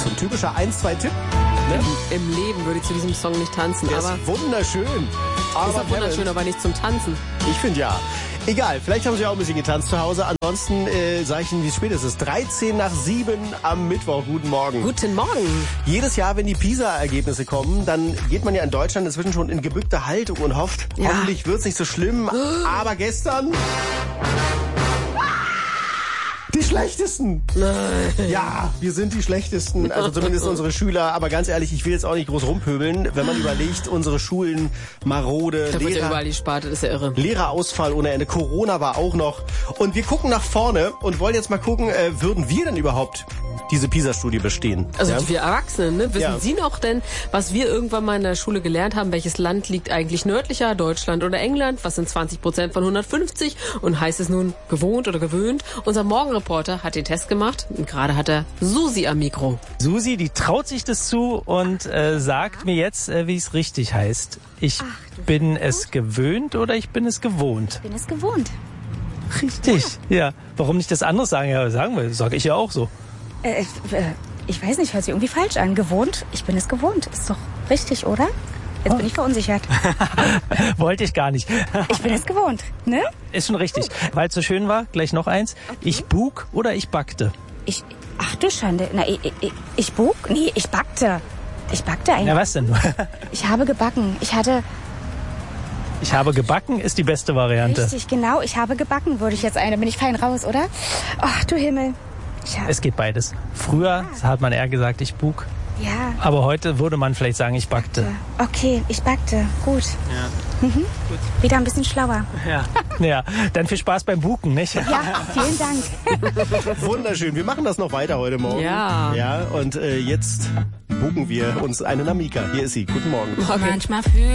So ein typischer 1-2-Tipp. Ne? Im Leben würde ich zu diesem Song nicht tanzen. Der aber ist wunderschön. ist auch wunderschön, aber nicht zum Tanzen. Ich finde ja. Egal, vielleicht haben Sie auch ein bisschen getanzt zu Hause. Ansonsten sage ich Ihnen, wie spät es ist. 13:07 am Mittwoch. Guten Morgen. Guten Morgen. Jedes Jahr, wenn die PISA-Ergebnisse kommen, dann geht man ja in Deutschland inzwischen schon in gebückte Haltung und hofft, hoffentlich wird es nicht so schlimm. Aber gestern... Die Schlechtesten. Nein. Ja, wir sind die Schlechtesten, also zumindest unsere Schüler. Aber ganz ehrlich, ich will jetzt auch nicht groß rumpöbeln. Wenn man überlegt, unsere Schulen marode, Da wird ja überall die Sparte, das ist ja irre. Lehrerausfall ohne Ende, Corona war auch noch. Und wir gucken nach vorne und wollen jetzt mal gucken, würden wir denn überhaupt diese PISA-Studie bestehen? Also ja? wir Erwachsenen, ne? Wissen Ja. Sie noch denn, was wir irgendwann mal in der Schule gelernt haben? Welches Land liegt eigentlich nördlicher, Deutschland oder England? Was sind 20% von 150? Und heißt es nun gewohnt oder gewöhnt? Unser Morgenreporter hat den Test gemacht und gerade hat er Susi am Mikro. Susi, die traut sich das zu und sagt mir jetzt, wie es richtig heißt. Ich bin es gewöhnt oder ich bin es gewohnt? Ich bin es gewohnt. Richtig. Ja. Warum nicht das andere sagen? Ja, sage ich ja auch so. Ich weiß nicht, hört sich irgendwie falsch an. Gewohnt? Ich bin es gewohnt. Ist doch richtig, oder? Jetzt bin ich verunsichert. Wollte ich gar nicht. Ich bin es gewohnt, ne? Ist schon richtig. Weil es so schön war, gleich noch eins. Okay. Ich bug oder ich backte? Ach du Schande. Na, ich bug? Nee, ich backte. Ich backte eigentlich. Ja, was denn? Ich habe gebacken. Ich habe gebacken ist die beste Variante. Richtig, genau. Ich habe gebacken, würde ich jetzt ein. Da bin ich fein raus, oder? Ach du Himmel. Es geht beides. Früher hat man eher gesagt, ich bug. Ja. Aber heute würde man vielleicht sagen, ich backte. Okay, ich backte. Gut. Ja. Gut. Wieder ein bisschen schlauer. Ja. Ja, dann viel Spaß beim Buken, nicht? Ja, vielen Dank. Wunderschön. Wir machen das noch weiter heute Morgen. Ja. Ja, und jetzt buchen wir uns eine Namika. Hier ist sie. Guten Morgen. Okay. Manchmal fühle